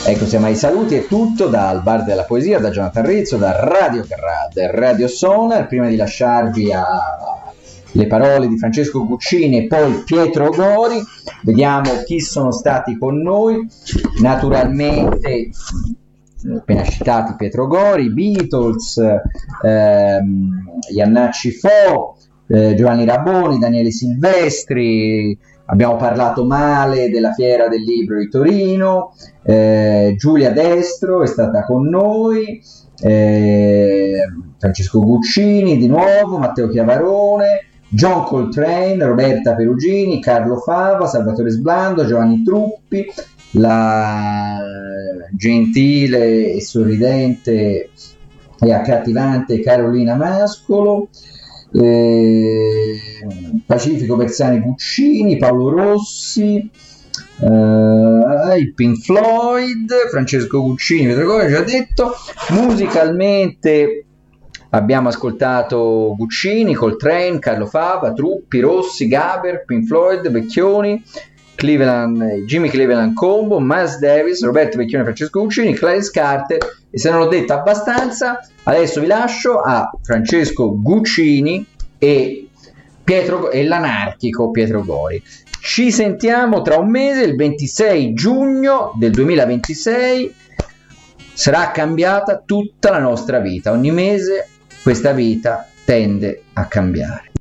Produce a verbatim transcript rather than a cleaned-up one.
Ecco, siamo ai saluti, è tutto dal Bar della Poesia, da Jonathan Rizzo, da Radio Carrad, Radio Sonar. Prima di lasciarvi alle parole di Francesco Guccini e poi Pietro Gori, vediamo chi sono stati con noi. Naturalmente, appena citati Pietro Gori, Beatles, ehm, Iannacci Fo, eh, Giovanni Raboni, Daniele Silvestri. Abbiamo parlato male della Fiera del Libro di Torino, eh, Giulia Destro è stata con noi, eh, Francesco Guccini di nuovo, Matteo Chiavarone, John Coltrane, Roberta Perugini, Carlo Fava, Salvatore Sblando, Giovanni Truppi, la gentile e sorridente e accattivante Carolina Mascolo, Eh, Pacifico Bersani Guccini, Paolo Rossi, eh, il Pink Floyd, Francesco Guccini, Pietro Gori, già detto. Musicalmente abbiamo ascoltato Guccini, Coltrane, Carlo Fava, Truppi, Rossi, Gaber, Pink Floyd, Vecchioni, Cleveland, Jimmy Cleveland Combo, Miles Davis, Roberto Vecchioni, Francesco Guccini, Clarence Carter. E se non l'ho detto abbastanza, adesso vi lascio a Francesco Guccini e, Pietro, e l'anarchico Pietro Gori. Ci sentiamo tra un mese, il ventisei giugno del duemilaventisei. Sarà cambiata tutta la nostra vita. Ogni mese questa vita tende a cambiare.